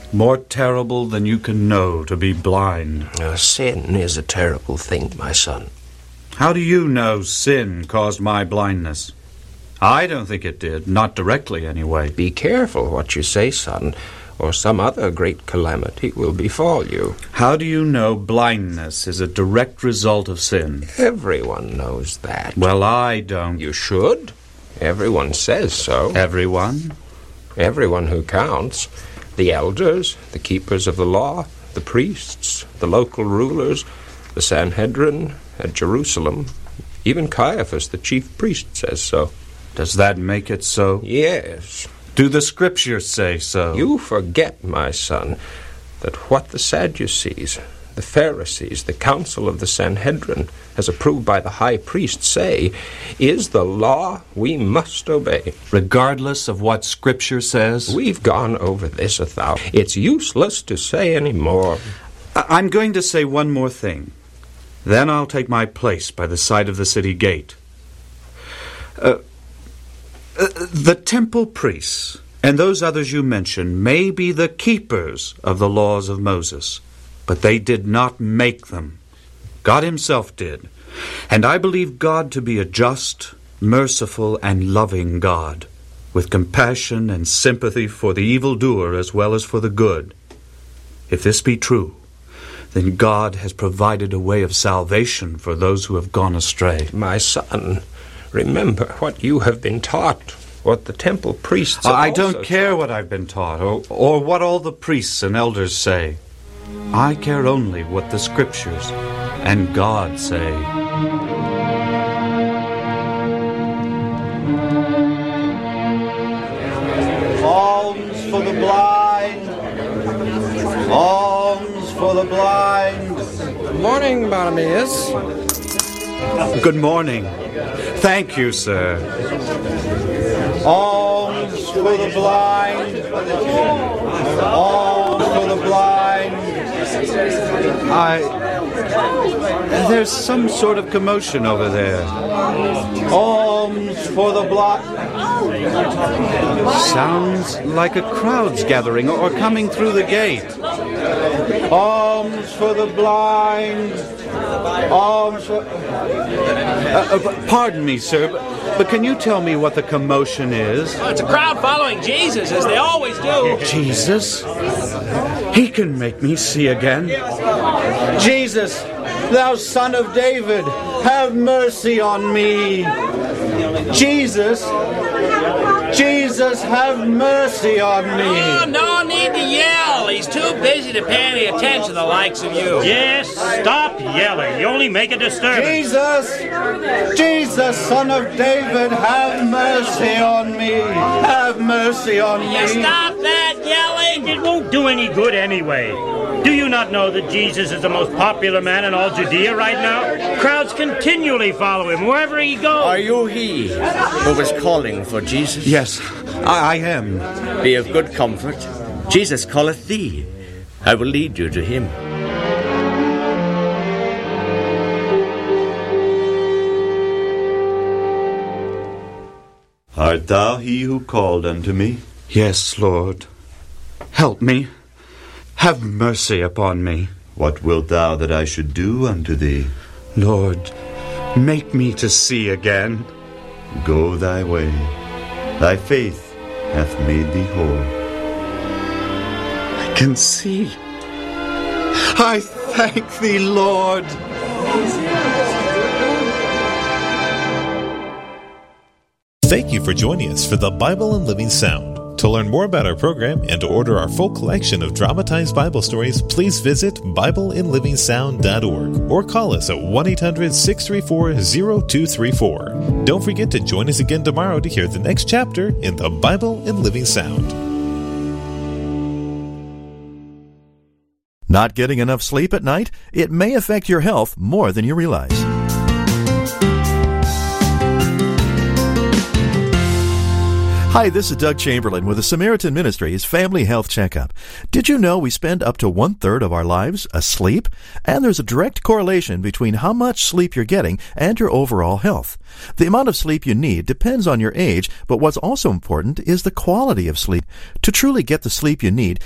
More terrible than you can know to be blind. Sin is a terrible thing, my son. How do you know sin caused my blindness? I don't think it did, not directly anyway. Be careful what you say, son, or some other great calamity will befall you. How do you know blindness is a direct result of sin? Everyone knows that. Well, I don't. You should. Everyone says so. Everyone? Everyone who counts. The elders, the keepers of the law, the priests, the local rulers, the Sanhedrin at Jerusalem. Even Caiaphas, the chief priest, says so. Does that make it so? Yes. Do the Scriptures say so? You forget, my son, that what the Sadducees, the Pharisees, the council of the Sanhedrin, as approved by the high priest, say, is the law we must obey. Regardless of what Scripture says? We've gone over this 1,000. It's useless to say any more. I'm going to say one more thing. Then I'll take my place by the side of the city gate. The temple priests and those others you mentioned may be the keepers of the laws of Moses, but they did not make them. God himself did. And I believe God to be a just, merciful, and loving God, with compassion and sympathy for the evildoer as well as for the good. If this be true, then God has provided a way of salvation for those who have gone astray. My son, remember what you have been taught, what the temple priests have I also don't care what I've been taught, or what all the priests and elders say. I care only what the Scriptures and God say. Alms for the blind. Alms for the blind. Good morning, Bartimaeus. Good morning. Thank you, sir. Alms for the blind. Alms for the blind. There's some sort of commotion over there. Alms for the blind. Sounds like a crowd's gathering or coming through the gate. Alms for the blind. Alms for... Pardon me, sir, but can you tell me what the commotion is? Oh, it's a crowd following Jesus, as they always do. Jesus? He can make me see again. Jesus, thou Son of David, have mercy on me. Jesus, have mercy on me. Oh, no need to yell. He's too busy to pay any attention to the likes of you. Yes, stop yelling. You only make a disturbance. Jesus, Son of David, have mercy on me. Have mercy on me. You stop that yelling. It won't do any good anyway. Do you not know that Jesus is the most popular man in all Judea right now? Crowds continually follow him wherever he goes. Are you he who was calling for Jesus? Yes, I am. Be of good comfort. Jesus calleth thee. I will lead you to him. Art thou he who called unto me? Yes, Lord. Help me. Have mercy upon me. What wilt thou that I should do unto thee? Lord, make me to see again. Go thy way. Thy faith hath made thee whole. I can see. I thank thee, Lord. Thank you for joining us for the Bible in Living Sound. To learn more about our program and to order our full collection of dramatized Bible stories, please visit BibleInLivingSound.org or call us at 1-800-634-0234. Don't forget to join us again tomorrow to hear the next chapter in the Bible in Living Sound. Not getting enough sleep at night? It may affect your health more than you realize. Hi, this is Doug Chamberlain with the Samaritan Ministries Family Health Checkup. Did you know we spend up to 1/3 of our lives asleep? And there's a direct correlation between how much sleep you're getting and your overall health. The amount of sleep you need depends on your age, but what's also important is the quality of sleep. To truly get the sleep you need,